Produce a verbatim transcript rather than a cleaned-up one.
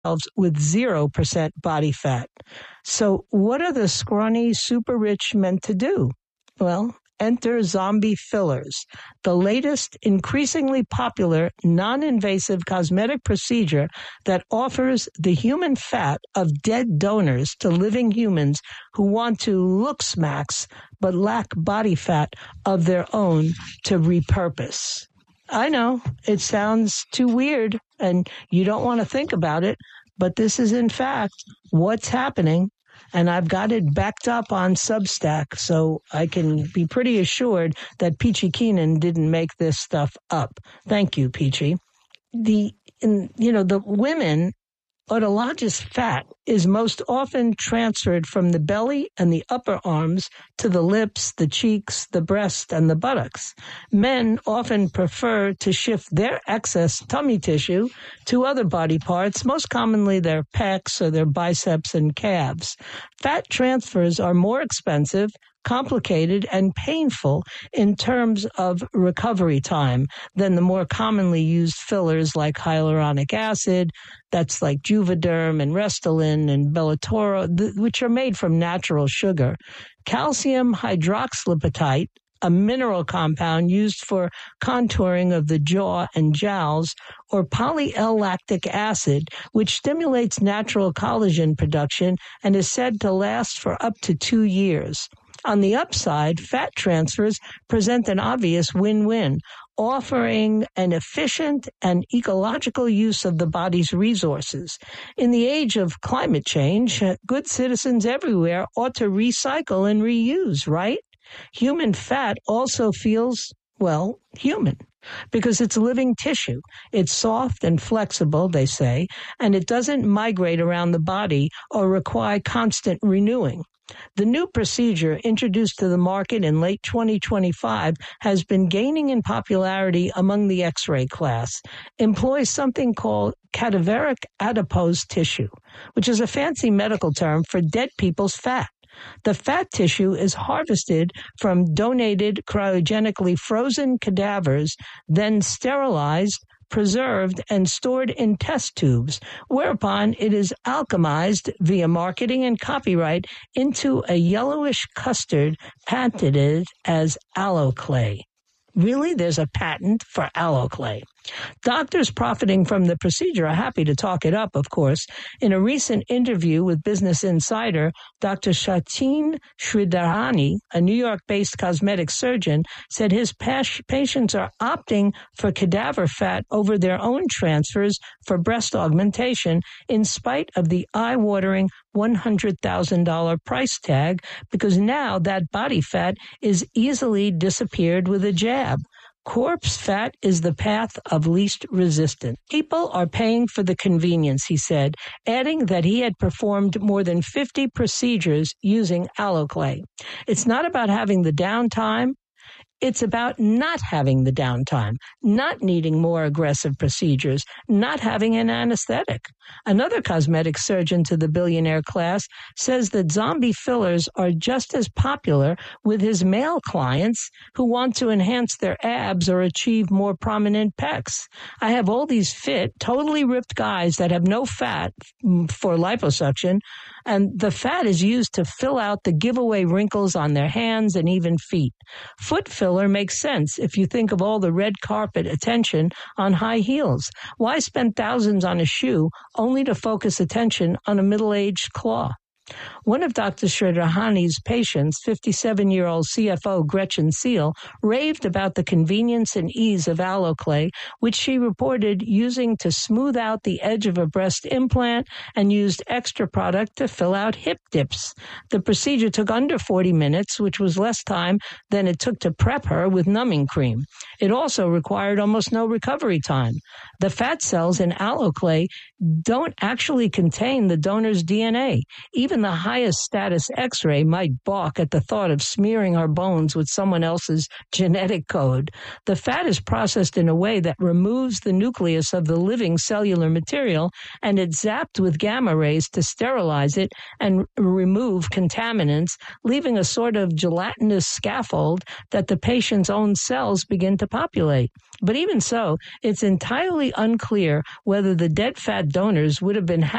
with zero percent body fat. So what are the scrawny super rich meant to do? Well, enter zombie fillers, the latest increasingly popular non-invasive cosmetic procedure that offers the human fat of dead donors to living humans who want to look smacks but lack body fat of their own to repurpose. I know it sounds too weird and you don't want to think about it, but this is in fact what's happening. And I've got it backed up on Substack, so I can be pretty assured that Peachy Keenan didn't make this stuff up. Thank you, Peachy. The, in, you know, the women, autologous fat is most often transferred from the belly and the upper arms to the lips, the cheeks, the breast, and the buttocks. Men often prefer to shift their excess tummy tissue to other body parts, most commonly their pecs or their biceps and calves. Fat transfers are more expensive, complicated, and painful in terms of recovery time than the more commonly used fillers like hyaluronic acid, that's like Juvederm and Restylane and Bellator, which are made from natural sugar. Calcium hydroxylapatite, a mineral compound used for contouring of the jaw and jowls, or poly-L-lactic acid, which stimulates natural collagen production and is said to last for up to two years. On the upside, fat transfers present an obvious win-win, offering an efficient and ecological use of the body's resources. In the age of climate change, good citizens everywhere ought to recycle and reuse, right? Human fat also feels, well, human, because it's living tissue. It's soft and flexible, they say, and it doesn't migrate around the body or require constant renewing. The new procedure, introduced to the market in late twenty twenty-five, has been gaining in popularity among the X-ray class, employs something called cadaveric adipose tissue, which is a fancy medical term for dead people's fat. The fat tissue is harvested from donated cryogenically frozen cadavers, then sterilized, preserved, and stored in test tubes, whereupon it is alchemized via marketing and copyright into a yellowish custard patented as AlloClay. Really? There's a patent for AlloClay. Doctors profiting from the procedure are happy to talk it up, of course. In a recent interview with Business Insider, Doctor Sachin Sridharani, a New York-based cosmetic surgeon, said his pas- patients are opting for cadaver fat over their own transfers for breast augmentation in spite of the eye-watering one hundred thousand dollars price tag, because now that body fat is easily disappeared with a jab. Corpse fat is the path of least resistance. People are paying for the convenience, he said, adding that he had performed more than fifty procedures using AlloClay. It's not about having the downtime. It's about not having the downtime, not needing more aggressive procedures, not having an anesthetic. Another cosmetic surgeon to the billionaire class says that zombie fillers are just as popular with his male clients who want to enhance their abs or achieve more prominent pecs. I have all these fit, totally ripped guys that have no fat for liposuction, and the fat is used to fill out the giveaway wrinkles on their hands and even feet. Foot filler makes sense if you think of all the red carpet attention on high heels. Why spend thousands on a shoe only to focus attention on a middle-aged claw? One of Doctor Sridharani's patients, fifty-seven-year-old C F O Gretchen Seal, raved about the convenience and ease of AlloClay, which she reported using to smooth out the edge of a breast implant and used extra product to fill out hip dips. The procedure took under forty minutes, which was less time than it took to prep her with numbing cream. It also required almost no recovery time. The fat cells in AlloClay don't actually contain the donor's D N A. Even even the highest status X-ray might balk at the thought of smearing our bones with someone else's genetic code. The fat is processed in a way that removes the nucleus of the living cellular material, and it's zapped with gamma rays to sterilize it and remove contaminants, leaving a sort of gelatinous scaffold that the patient's own cells begin to populate. But even so, it's entirely unclear whether the dead fat donors would have been